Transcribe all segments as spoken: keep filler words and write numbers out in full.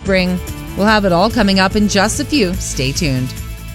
spring. We'll have it all coming up in just a few. Stay tuned.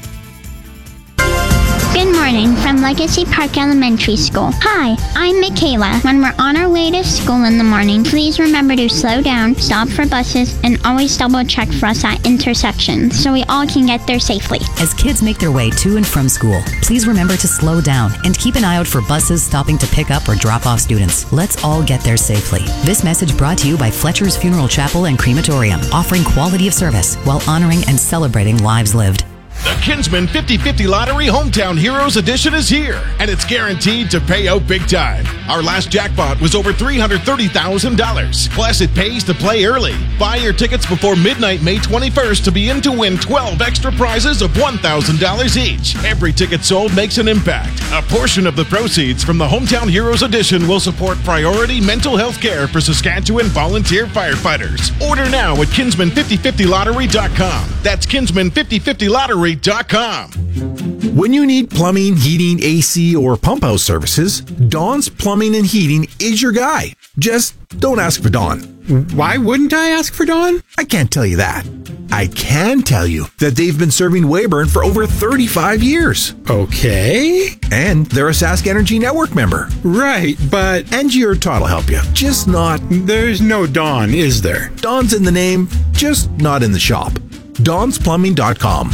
Good morning from Legacy Park Elementary School. Hi, I'm Michaela. When we're on our way to school in the morning, please remember to slow down, stop for buses, and always double check for us at intersections so we all can get there safely. As kids make their way to and from school, please remember to slow down and keep an eye out for buses stopping to pick up or drop off students. Let's all get there safely. This message brought to you by Fletcher's Funeral Chapel and Crematorium, offering quality of service while honoring and celebrating lives lived. The Kinsman fifty fifty Lottery Hometown Heroes Edition is here, and it's guaranteed to pay out big time. Our last jackpot was over three hundred thirty thousand dollars. Plus, it pays to play early. Buy your tickets before midnight May twenty-first to be in to win twelve extra prizes of one thousand dollars each. Every ticket sold makes an impact. A portion of the proceeds from the Hometown Heroes Edition will support priority mental health care for Saskatchewan volunteer firefighters. Order now at kinsman fifty fifty lottery dot com. That's kinsman fifty fifty lottery dot com. When you need plumbing, heating, A C, or pump house services, Dawn's Plumbing and Heating is your guy. Just don't ask for Dawn. Why wouldn't I ask for Dawn? I can't tell you that. I can tell you that they've been serving Weyburn for over thirty-five years. Okay. And they're a Sask Energy Network member. Right, but... Angie or Todd will help you. Just not... There's no Dawn, is there? Dawn's in the name, just not in the shop. dawns plumbing dot com.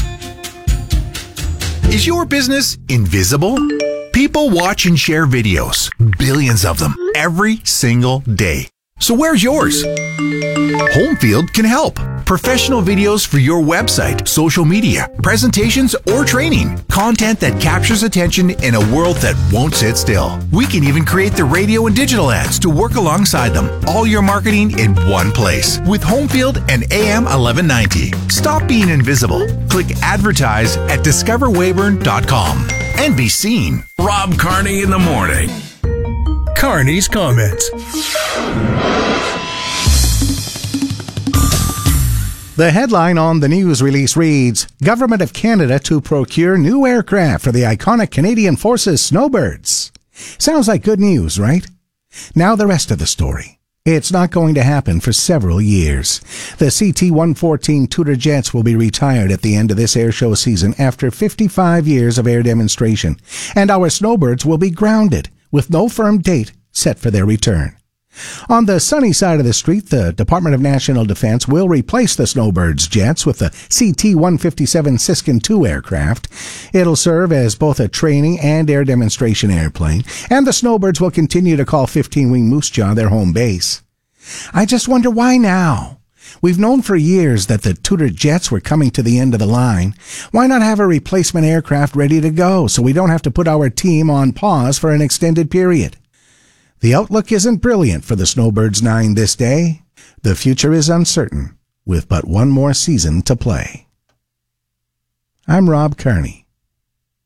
Is your business invisible? People watch and share videos, billions of them, every single day. So where's yours? Homefield can help. Professional videos for your website, social media, presentations, or training. Content that captures attention in a world that won't sit still. We can even create the radio and digital ads to work alongside them. All your marketing in one place with Homefield and A M eleven ninety. Stop being invisible. Click advertise at discover weyburn dot com and be seen. Rob Carney in the morning. Carney's comments. The headline on the news release reads, Government of Canada to procure new aircraft for the iconic Canadian Forces Snowbirds. Sounds like good news, right? Now the rest of the story. It's not going to happen for several years. The C T one fourteen Tudor jets will be retired at the end of this airshow season after fifty-five years of air demonstration, and our Snowbirds will be grounded with no firm date set for their return. On the sunny side of the street, the Department of National Defense will replace the Snowbirds jets with the C T one fifty-seven Siskin two aircraft. It'll serve as both a training and air demonstration airplane, and the Snowbirds will continue to call fifteen-wing Moose Jaw their home base. I just wonder why now? We've known for years that the Tudor jets were coming to the end of the line. Why not have a replacement aircraft ready to go so we don't have to put our team on pause for an extended period? The outlook isn't brilliant for the Snowbirds nine this day. The future is uncertain, with but one more season to play. I'm Rob Carney.